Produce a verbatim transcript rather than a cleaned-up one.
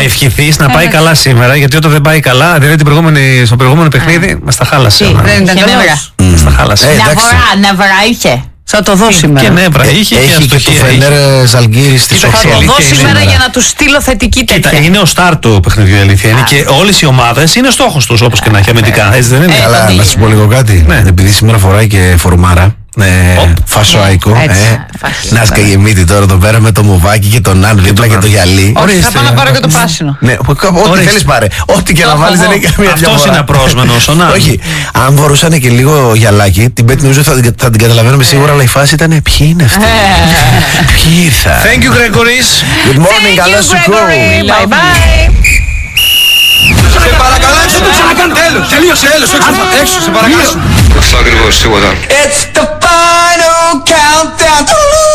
ευχηθείς να πάει καλά σήμερα, γιατί όταν δεν πάει καλά, δηλαδή την προηγούμενη, στο προηγούμενο παιχνίδι, μας τα χάλασε. Δεν ήταν καλός. Μας τα χάλασε. Ναυρά είχε. Θα το δω σήμερα. Και νεύρα είχε, έχει και το Φενέρ Ζαλγκύρη στη Θα Σοφία. το δω σήμερα για να του στείλω θετική τέτοια. Κοίτα, είναι ο στάρ του παιχνιδιού, η αλήθεια είναι, και όλες οι ομάδες είναι στόχος τους, όπως και να έχει αμυντικά. Έτσι δεν είναι? Καλά, να σας πω λίγο κάτι. Επειδή σήμερα φοράει και φορμάρα. Φασοαϊκό. Να σκαγεμίτη τώρα εδώ πέρα με το μουβάκι και τον Άν δίπλα και το γυαλί. Όχι, θα πάω να πάρω και το πράσινο. Ναι, ό,τι θέλεις πάρε. Ό,τι και να βάλεις δεν έχει καμία διαφορά. Αυτός είναι απρόσμενος, ο Νάν. Όχι, αν φορούσαν και λίγο γυαλάκι, την πέτη νομίζω θα την καταλαβαίνουμε σίγουρα, αλλά η φάση ήταν ποιοι είναι αυτοί. Ποιοι ήρθαν. Thank you, Gregoris. Good morning, καλό σου κόρη. Bye bye. Σε παρακαλώ, έξω το ξανακάνει. Τέλος, τελείωσε, έλος, έξω, έξω, σε παρακαλώ. Αυτό ακριβώς, τίποτα. It's the final countdown.